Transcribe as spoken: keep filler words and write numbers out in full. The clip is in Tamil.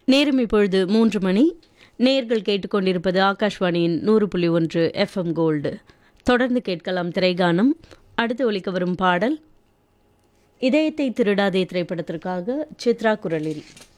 நேரம் இப்பொழுது மூன்று மணி. நேர்கள் கேட்டுக்கொண்டிருப்பது ஆகாஷ்வாணியின் நூறு புள்ளி ஒன்று எஃப்எம் கோல்டு. தொடர்ந்து கேட்கலாம் திரைகானம். அடுத்து ஒலிக்க வரும் பாடல் இதயத்தை திருடாதே திரைப்படத்திற்காக சித்ரா குரலில்.